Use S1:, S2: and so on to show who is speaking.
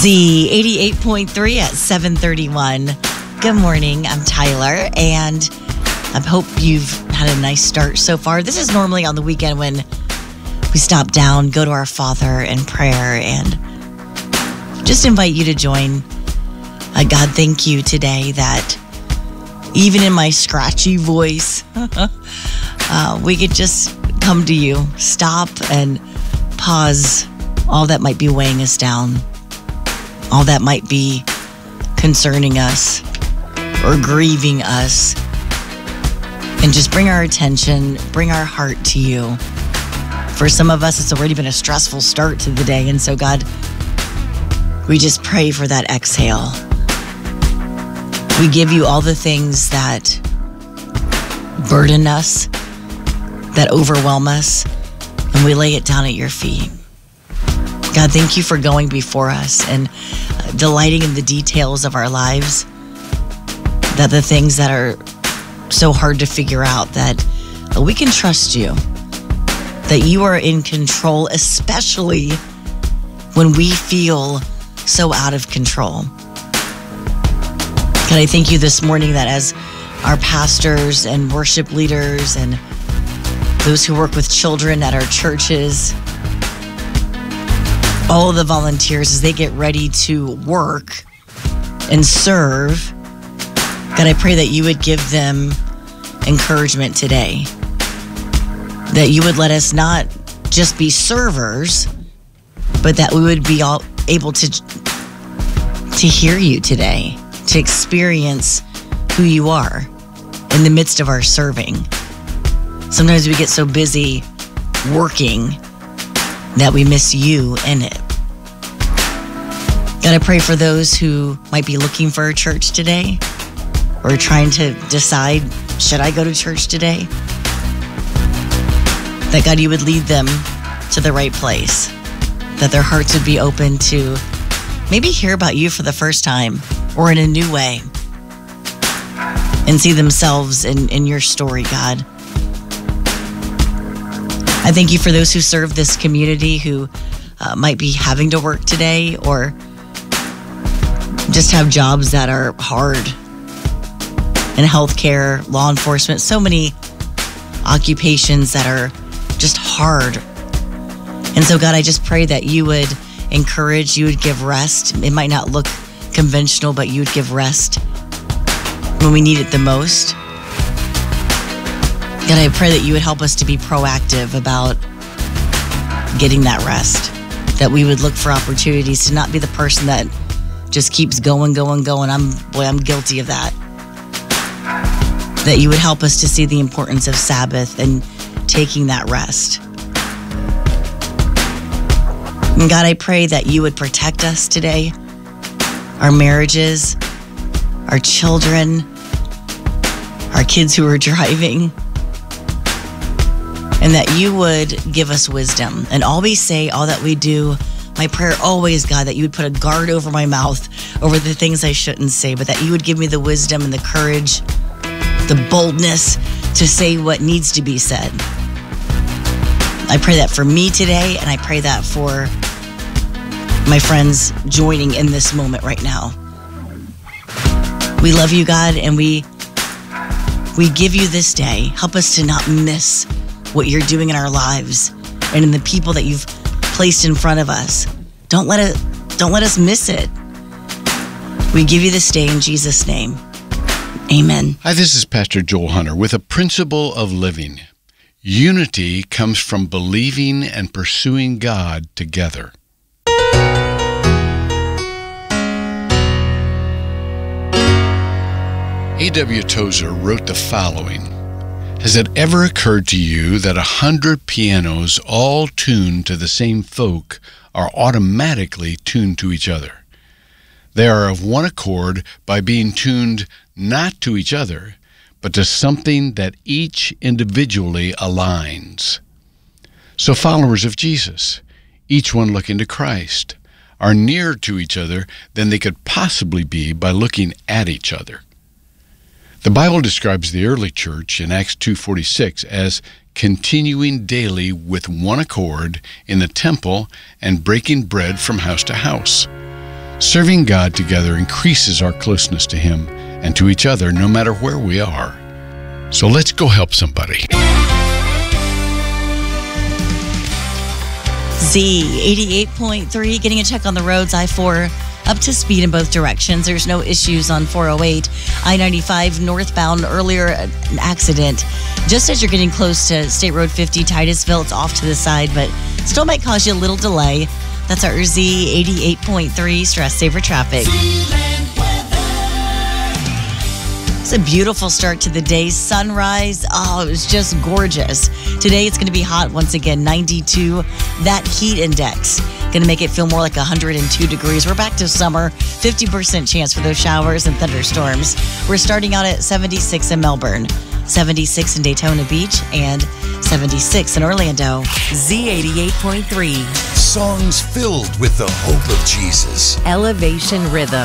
S1: Z88.3 at 7:31. Good morning, I'm Tyler, and I hope you've had a nice start so far. This is normally on the weekend when we stop down, go to our Father in prayer, and just invite you to join. God, thank you today that even in my scratchy voice, we could just come to you, stop and pause all that might be weighing us down, all that might be concerning us or grieving us, and just bring our attention, bring our heart to you. For some of us, it's already been a stressful start to the day, and so God, we just pray for that exhale. We give you all the things that burden us, that overwhelm us, and we lay it down at your feet. God, thank you for going before us and delighting in the details of our lives, that the things that are so hard to figure out, that we can trust you, that you are in control, especially when we feel so out of control. God, I thank you this morning that as our pastors and worship leaders and those who work with children at our churches, all of the volunteers, as they get ready to work and serve, God, I pray that you would give them encouragement today, that you would let us not just be servers, but that we would be all able to hear you today, to experience who you are in the midst of our serving. Sometimes we get so busy working that we miss you in it. God, I pray for those who might be looking for a church today or trying to decide, should I go to church today? That God, you would lead them to the right place, that their hearts would be open to maybe hear about you for the first time or in a new way and see themselves in your story, God. I thank you for those who serve this community who might be having to work today or just have jobs that are hard in healthcare, law enforcement, so many occupations that are just hard. And so, God, I just pray that you would encourage, you would give rest. It might not look conventional, but you would give rest when we need it the most. God, I pray that you would help us to be proactive about getting that rest, that we would look for opportunities to not be the person that just keeps going. I'm guilty of that. That you would help us to see the importance of Sabbath and taking that rest. And God, I pray that you would protect us today, our marriages, our children, our kids who are driving, and that you would give us wisdom. And all we say, all that we do, my prayer always, God, that you would put a guard over my mouth, over the things I shouldn't say, but that you would give me the wisdom and the courage, the boldness to say what needs to be said. I pray that for me today, and I pray that for my friends joining in this moment right now. We love you, God, and we give you this day. Help us to not miss what you're doing in our lives and in the people that you've placed in front of us. Don't let us miss it. We give you this day in Jesus' name. Amen.
S2: Hi, this is Pastor Joel Hunter with a principle of living. Unity comes from believing and pursuing God together. A.W. Tozer wrote the following: "Has it ever occurred to you that 100 pianos all tuned to the same folk are automatically tuned to each other? They are of one accord by being tuned not to each other, but to something that each individually aligns. So followers of Jesus, each one looking to Christ, are nearer to each other than they could possibly be by looking at each other." The Bible describes the early church in Acts 2:46 as continuing daily with one accord in the temple and breaking bread from house to house. Serving God together increases our closeness to Him and to each other no matter where we are. So let's go help somebody.
S1: Z 88.3, getting a check on the roads. I-4 up to speed in both directions. There's no issues on 408. I-95 northbound, earlier an accident. Just as you're getting close to State Road 50, Titusville, it's off to the side, but still might cause you a little delay. That's our Z 88.3 Stress Saver Traffic. It's a beautiful start to the day. Sunrise, it was just gorgeous. Today it's going to be hot once again, 92. That heat index going to make it feel more like 102 degrees. We're back to summer, 50% chance for those showers and thunderstorms. We're starting out at 76 in Melbourne, 76 in Daytona Beach, and 76 in Orlando.
S3: Z88.3.
S4: Songs filled with the hope of Jesus.
S3: Elevation Rhythm.